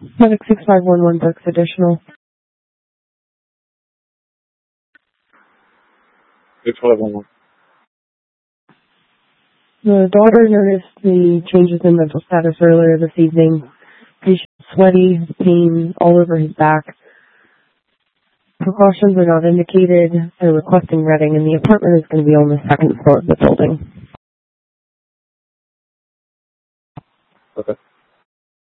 Medic 6511 books additional. 6511. The daughter noticed the changes in mental status earlier this evening. Patient sweaty, pain all over his back. Precautions are not indicated. They're requesting Reading, and the apartment is going to be on the second floor of the building. Okay.